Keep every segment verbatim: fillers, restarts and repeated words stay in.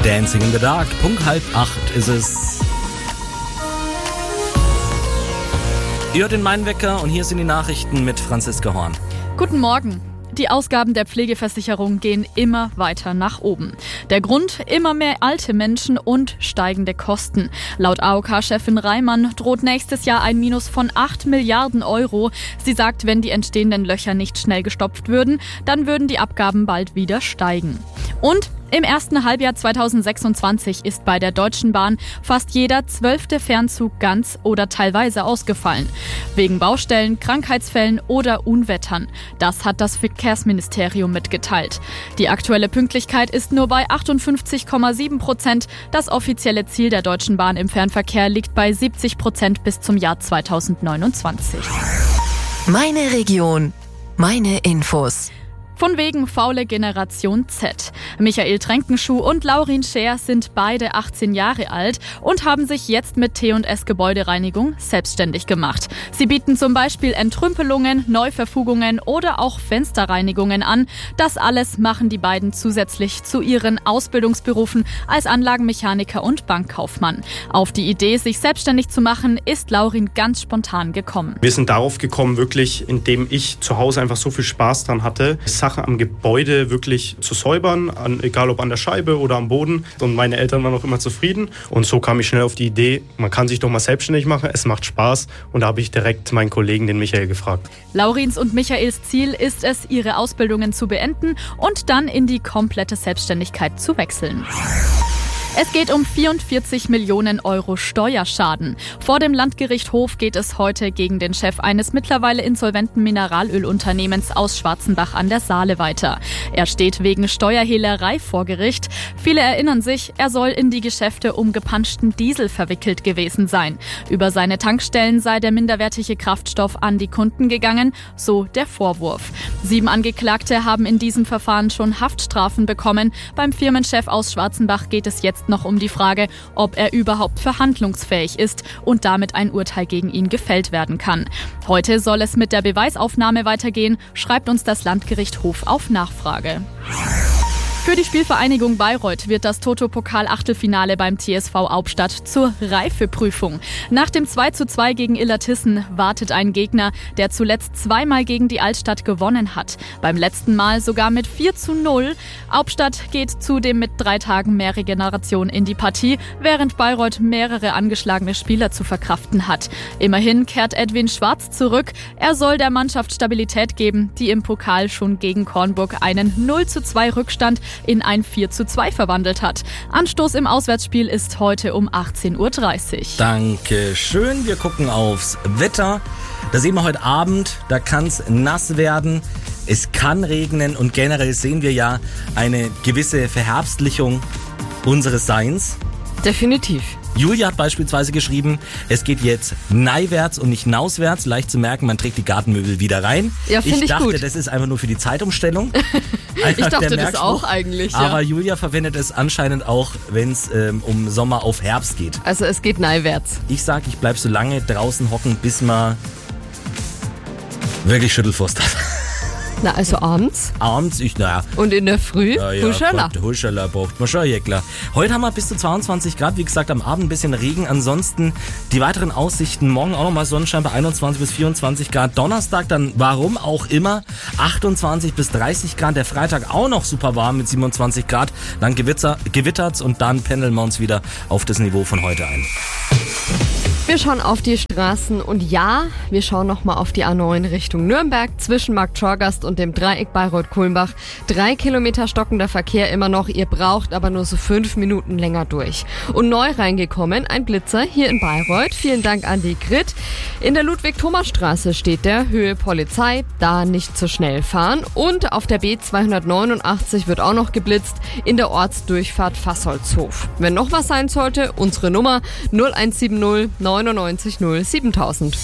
Dancing in the Dark. Punkt halb acht ist es. Ihr hört den Mainwecker und hier sind die Nachrichten mit Franziska Horn. Guten Morgen. Die Ausgaben der Pflegeversicherung gehen immer weiter nach oben. Der Grund? Immer mehr alte Menschen und steigende Kosten. Laut A O K-Chefin Reimann droht nächstes Jahr ein Minus von acht Milliarden Euro. Sie sagt, wenn die entstehenden Löcher nicht schnell gestopft würden, dann würden die Abgaben bald wieder steigen. Und im ersten Halbjahr zweitausendsechsundzwanzig ist bei der Deutschen Bahn fast jeder zwölfte Fernzug ganz oder teilweise ausgefallen. Wegen Baustellen, Krankheitsfällen oder Unwettern. Das hat das Verkehrsministerium mitgeteilt. Die aktuelle Pünktlichkeit ist nur bei achtundfünfzig Komma sieben Prozent. Das offizielle Ziel der Deutschen Bahn im Fernverkehr liegt bei siebzig Prozent bis zum Jahr zweitausendneunundzwanzig. Meine Region. Meine Infos. Von wegen faule Generation Z. Michael Tränkenschuh und Laurin Scheer sind beide achtzehn Jahre alt und haben sich jetzt mit T und S Gebäudereinigung selbstständig gemacht. Sie bieten zum Beispiel Entrümpelungen, Neuverfugungen oder auch Fensterreinigungen an. Das alles machen die beiden zusätzlich zu ihren Ausbildungsberufen als Anlagenmechaniker und Bankkaufmann. Auf die Idee, sich selbstständig zu machen, ist Laurin ganz spontan gekommen. Wir sind darauf gekommen, wirklich, indem ich zu Hause einfach so viel Spaß dran hatte, Sachen am Gebäude wirklich zu säubern, an, egal ob an der Scheibe oder am Boden. Und meine Eltern waren auch immer zufrieden. Und so kam ich schnell auf die Idee, man kann sich doch mal selbstständig machen, es macht Spaß. Und da habe ich direkt meinen Kollegen, den Michael, gefragt. Laurins und Michaels Ziel ist es, ihre Ausbildungen zu beenden und dann in die komplette Selbstständigkeit zu wechseln. Es geht um vierundvierzig Millionen Euro Steuerschaden. Vor dem Landgericht Hof geht es heute gegen den Chef eines mittlerweile insolventen Mineralölunternehmens aus Schwarzenbach an der Saale weiter. Er steht wegen Steuerhehlerei vor Gericht. Viele erinnern sich, er soll in die Geschäfte um gepanschten Diesel verwickelt gewesen sein. Über seine Tankstellen sei der minderwertige Kraftstoff an die Kunden gegangen, so der Vorwurf. Sieben Angeklagte haben in diesem Verfahren schon Haftstrafen bekommen. Beim Firmenchef aus Schwarzenbach geht es jetzt noch um die Frage, ob er überhaupt verhandlungsfähig ist und damit ein Urteil gegen ihn gefällt werden kann. Heute soll es mit der Beweisaufnahme weitergehen, schreibt uns das Landgericht Hof auf Nachfrage. Für die Spielvereinigung Bayreuth wird das Toto-Pokal-Achtelfinale beim T S V Hauptstadt zur Reifeprüfung. Nach dem zwei zu zwei gegen Illertissen wartet ein Gegner, der zuletzt zweimal gegen die Altstadt gewonnen hat. Beim letzten Mal sogar mit vier zu null. Hauptstadt geht zudem mit drei Tagen mehr Regeneration in die Partie, während Bayreuth mehrere angeschlagene Spieler zu verkraften hat. Immerhin kehrt Edwin Schwarz zurück. Er soll der Mannschaft Stabilität geben, die im Pokal schon gegen Kornburg einen null zu zwei Rückstand in ein vier zu zwei verwandelt hat. Anstoß im Auswärtsspiel ist heute um achtzehn Uhr dreißig. Danke schön. Wir gucken aufs Wetter. Da sehen wir heute Abend, da kann es nass werden. Es kann regnen und generell sehen wir ja eine gewisse Verherbstlichung unseres Seins. Definitiv. Julia hat beispielsweise geschrieben, es geht jetzt neiwärts und nicht nauswärts. Leicht zu merken, man trägt die Gartenmöbel wieder rein. Ja, finde ich, ich dachte, gut. das ist einfach nur für die Zeitumstellung. Ich dachte das auch eigentlich, ja. Aber Julia verwendet es anscheinend auch, wenn es ähm, um Sommer auf Herbst geht. Also es geht neiwärts. Ich sag, ich bleib so lange draußen hocken, bis man wirklich Schüttelfrost hat. Na, also abends? Abends, ich, naja. Und in der Früh? Ja, ja, Huschala. Gott, Huschala braucht man schon, Jäckler. Heute haben wir bis zu zweiundzwanzig Grad, wie gesagt, am Abend ein bisschen Regen. Ansonsten die weiteren Aussichten, morgen auch nochmal Sonnenschein bei einundzwanzig bis vierundzwanzig Grad. Donnerstag dann, warum auch immer, achtundzwanzig bis dreißig Grad. Der Freitag auch noch super warm mit siebenundzwanzig Grad. Dann gewitzer, gewittert's und dann pendeln wir uns wieder auf das Niveau von heute ein. Wir schauen auf die Straßen und ja, wir schauen nochmal auf die A neun Richtung Nürnberg zwischen Markt Schorgast und dem Dreieck Bayreuth-Kulmbach. Drei Kilometer stockender Verkehr immer noch, ihr braucht aber nur so fünf Minuten länger durch. Und neu reingekommen, ein Blitzer hier in Bayreuth. Vielen Dank an die Grit. In der Ludwig-Thomas-Straße steht der, Höhe Polizei, da nicht zu schnell fahren. Und auf der B zweihundertneunundachtzig wird auch noch geblitzt in der Ortsdurchfahrt Fassholzhof. Wenn noch was sein sollte, unsere Nummer null eins sieben null neunundneunzig null siebentausend.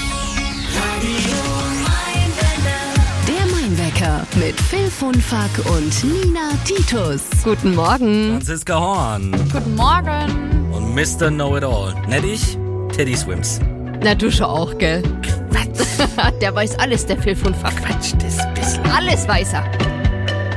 Der Mainwecker mit Phil Funfack und Nina Titus. Guten Morgen. Franziska Horn. Guten Morgen. Und Mister Know-it-all. Nicht ich, Teddy Swims. Na, du schon auch, gell? Was? Der weiß alles, der Phil Funfack. Quatsch, das bisschen. Alles weiß er.